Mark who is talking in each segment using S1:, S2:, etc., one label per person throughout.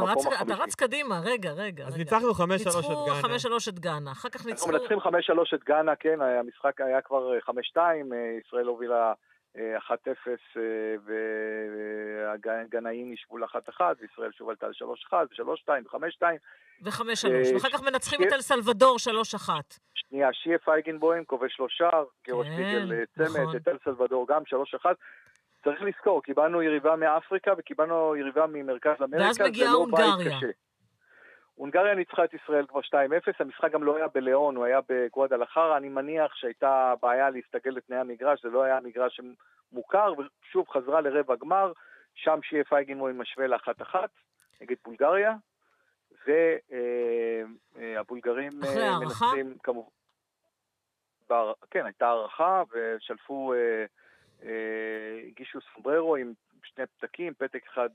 S1: במקום החמישי.
S2: אתה רץ קדימה, רגע.
S3: אז ניצחנו 5-3 את גאנה.
S2: ניצחו 5-3 את גאנה, אחר כך ניצחו...
S1: אנחנו מנצחים 5-3 את גאנה, כן, המשחק היה כבר 5-2, ישראל הובילה 1-0, והגנאים ישבו ל-1-1, וישראל שוב עלתה ל-3-1, ו-3-2, ו-5-2.
S2: ו-5-3, ואחר כך מנצחים את אל סלבדור 3-1.
S1: שנייה, שיה פייגנבוים כובש 3 שער, גירוש פיגל צמד, את אל סלבדור גם 3-1. צריך לזכור, קיבלנו יריבה מאפריקה, וקיבלנו יריבה ממרכז אמריקה.
S2: ואז מגיעה הונגריה.
S1: הונגריה ניצחה את ישראל כבר 2-0, המשחק גם לא היה בליאון, הוא היה בגואדלחרה, אני מניח שהייתה בעיה להסתגל לתנאי המגרש, זה לא היה מגרש מוכר, ושוב חזרה לרבע גמר, שם שיה פייגנבוים משווה ל-1-1, נגד בולגריה, והבולגרים מנסים כמובן, כן, הייתה הערכה, ושלפו, הגישו סומבררו עם שני פתקים, פתק אחד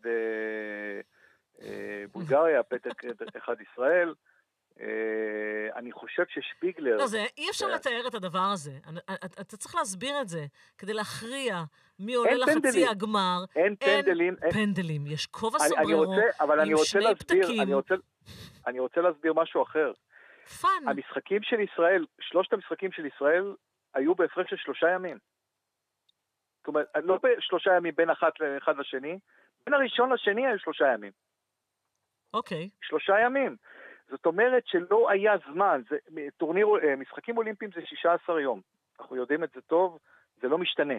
S1: בולגריה, פתק אחד ישראל. אני חושב ששפיגלר...
S2: לא, אי אפשר לתאר את הדבר הזה. אתה צריך להסביר את זה, כדי להכריע מי עולה לחצי הגמר.
S1: אין פנדלים.
S2: פנדלים. יש כובע סומבררו עם שני פתקים.
S1: אני רוצה להסביר משהו אחר.
S2: פן.
S1: המשחקים של ישראל, 3 המשחקים של ישראל, היו בהפרש של 3 ימים. זאת אומרת, לא ב3 ימים בין אחד לשני, בין הראשון לשני היו 3 ימים.
S2: אוקיי.
S1: 3 ימים. זאת אומרת שלא היה זמן, משחקים אולימפיים זה 16 יום. אנחנו יודעים את זה טוב, זה לא משתנה.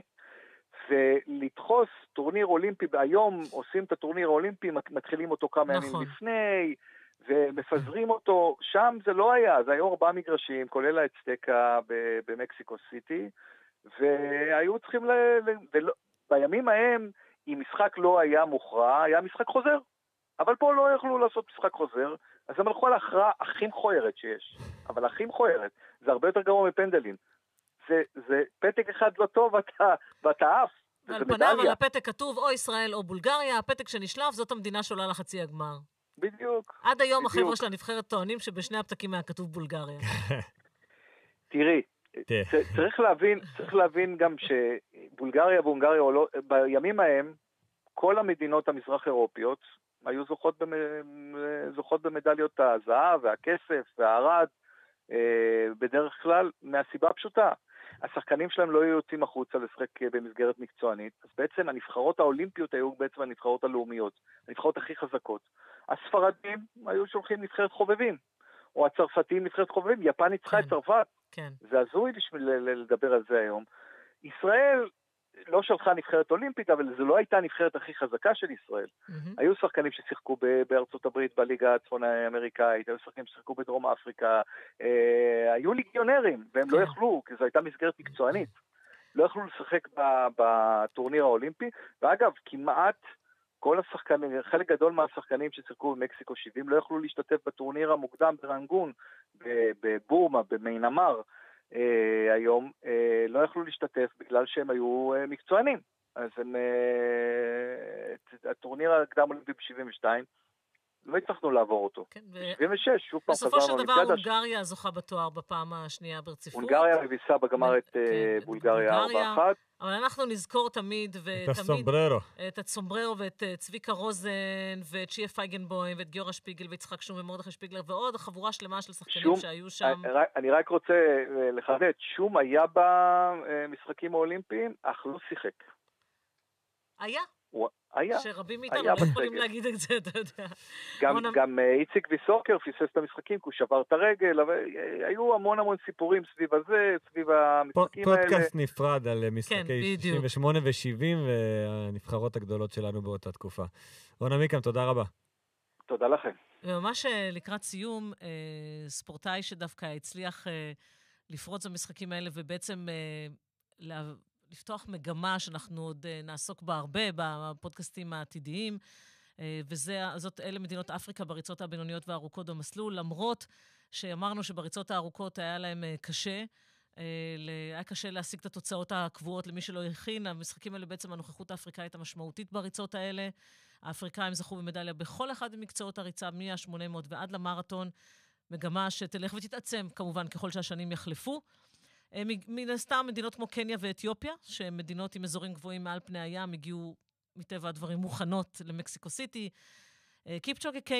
S1: ולדחוס טורניר אולימפי, היום עושים את הטורניר האולימפי, מתחילים אותו כמה ימים לפני, ומפזרים אותו, שם זה לא היה, זה היו 4 מגרשים, כולל האצטקה במקסיקו סיטי, והיו צריכים, בימים ההם, אם משחק לא היה מוכרע, היה משחק חוזר. אבל פה לא יכלו לעשות משחק חוזר, אז הם הלכו על ההכרעה הכי מכוערת שיש. אבל הכי מכוערת, זה הרבה יותר גרוע מפנדלים. זה פתק אחד לא טוב, ואתה עף.
S2: ועל פניו על הפתק כתוב או ישראל או בולגריה, הפתק שנשלף, זאת המדינה שעולה לחצי הגמר.
S1: בדיוק.
S2: עד היום החבר'ה של הנבחרת טוענים שבשני הפתקים היה כתוב בולגריה.
S1: תראי, צריך להבין גם שבולגריה והונגריה, בימים ההם, כל המדינות המזרח אירופיות, היו זוכות במדליות הזהב והכסף והערד, בדרך כלל מהסיבה הפשוטה. השחקנים שלהם לא היו יוצאים החוצה לשחק במסגרת מקצוענית, אז בעצם הנבחרות האולימפיות היו בעצם הנבחרות הלאומיות, הנבחרות הכי חזקות. הספרדים היו שולחים נבחרת חובבים, או הצרפתים נבחרת חובבים, יפן ניצחה את צרפת. זה הזוי לדבר על זה היום. ישראל לא שלחה נבחרת אולימפית, אבל זו לא הייתה הנבחרת הכי חזקה של ישראל. היו שחקנים ששיחקו בארצות הברית, בליגה הצפון האמריקאית, היו שחקנים ששיחקו בדרום אפריקה, היו ליגיונרים, והם לא יכלו, כי זו הייתה מסגרת מקצוענית. לא יכלו לשחק בטורניר האולימפי, ואגב, כמעט כל השחקנים, חלק גדול מהשחקנים ששיחקו במקסיקו 70, לא יכלו להשתתף בטורניר המוקדם ברנגון, בבורמה, במיינמר, היום לא יכלו להשתתף בגלל שהם היו מקצוענים. אז הטורניר הקדם אולימפי ב-72, לא הצלחנו לעבור אותו. ב-76, שוב פעם חזרנו.
S2: בסופו של דבר הונגריה זוכה בתואר בפעם השנייה ברציפות.
S1: הונגריה מביסה בגמר את בולגריה 4-1.
S2: אבל אנחנו נזכור תמיד את הסומבררו ואת צביקה רוזן ואת שיה פייגנבוים ואת גיורא שפיגל ויצחק שום ומרדכי שפיגלר ועוד חבורה שלמה של שחקנים שהיו שם.
S1: אני רק רוצה לחדד, שום היה במשחקים האולימפיים, אך לא שיחק.
S2: היה. שרבים מאיתנו לא יכולים להגיד את זה, אתה יודע.
S1: גם איציק ויסוקר פיסס את המשחקים, כי הוא שבר את הרגל, אבל היו המון סיפורים סביב הזה, סביב המשחקים האלה.
S3: פודקאסט נפרד על משחקי 68 ו-70, והנבחרות הגדולות שלנו באותה תקופה. רון עמיקם, תודה רבה.
S1: תודה לכם.
S2: וממש לקראת סיום, ספורטאי שדווקא הצליח לפרוץ במשחקים האלה, ובעצם לפתוח מגמה שאנחנו עוד נעסוק בה הרבה בפודקאסטים העתידיים, אלה מדינות אפריקה בריצות הבינוניות והארוכות במסלול, למרות שאמרנו שבריצות הארוכות היה להם קשה, היה קשה להשיג את התוצאות הקבועות למי שלא הכין. המשחקים האלה בעצם הנוכחות האפריקאית המשמעותית בריצות האלה. האפריקאים זכו במדליה בכל אחד ממקצועות הריצה, מה-800 ועד למרתון, מגמה שתלך ותתעצם כמובן ככל שהשנים יחלפו. מן הסתם מדינות כמו קניה ואתיופיה, שהן מדינות עם אזורים גבוהים מעל פני הים, הגיעו מטבע הדברים מוכנות למקסיקו סיטי. קיפצ'וגה